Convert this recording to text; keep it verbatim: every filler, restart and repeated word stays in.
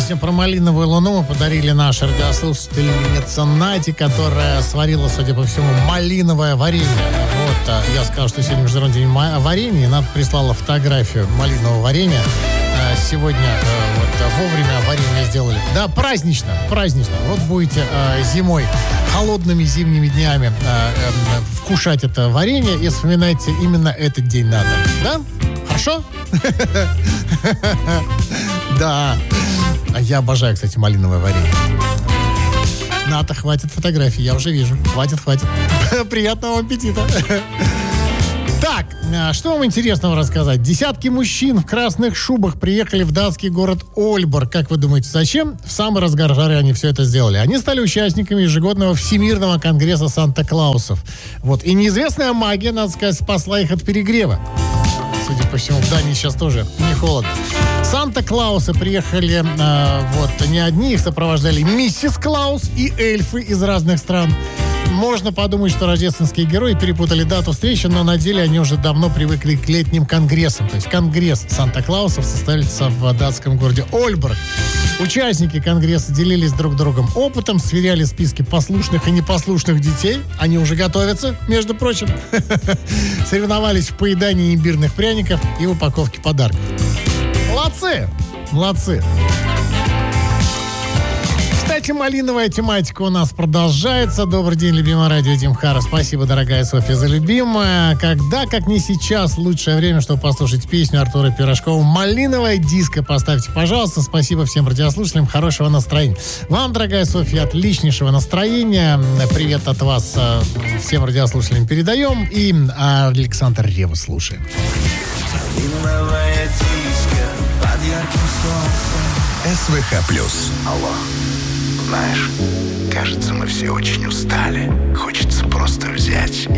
Песню про малиновую луну мы подарили нашей радиослушательнице Наде, которая сварила, судя по всему, малиновое варенье. Вот, я сказал, что сегодня Международный день варенья, и Надя прислала фотографию малинового варенья. Сегодня вот вовремя варенье сделали. Да, празднично, празднично. Вот будете э, зимой, холодными зимними днями э, э, вкушать это варенье и вспоминайте именно этот день надо. Да? Хорошо? Да. А я обожаю, кстати, малиновое варенье. Ната, хватит фотографий, я уже вижу. Хватит, хватит. Приятного аппетита. Так, что вам интересного рассказать? Десятки мужчин в красных шубах приехали в датский город Ольборг. Как вы думаете, зачем? В самый разгар жары они все это сделали. Они стали участниками ежегодного Всемирного конгресса Санта-Клаусов. Вот. И неизвестная магия, надо сказать, спасла их от перегрева. Судя по всему, в Дании сейчас тоже не холодно. Санта-Клаусы приехали, э, вот, не одни, их сопровождали миссис Клаус и эльфы из разных стран. Можно подумать, что рождественские герои перепутали дату встречи, но на деле они уже давно привыкли к летним конгрессам. То есть конгресс Санта-Клаусов состоится в датском городе Ольборг. Участники конгресса делились друг другом опытом, сверяли списки послушных и непослушных детей. Они уже готовятся, между прочим. Соревновались в поедании имбирных пряников и упаковке подарков. Молодцы! Молодцы! Кстати, малиновая тематика у нас продолжается. Добрый день, любимое радио Димхара. Спасибо, дорогая Софья, за любимое. Когда, как не сейчас, лучшее время, чтобы послушать песню Артура Пирожкова «Малиновая диско». Поставьте, пожалуйста. Спасибо всем радиослушателям. Хорошего настроения. Вам, дорогая Софья, отличнейшего настроения. Привет от вас всем радиослушателям передаем. И Александр Реву слушаем. Малиновая диско под ярким солнцем. СВХ плюс. Алло. Знаешь, кажется, мы все очень устали. Хочется просто взять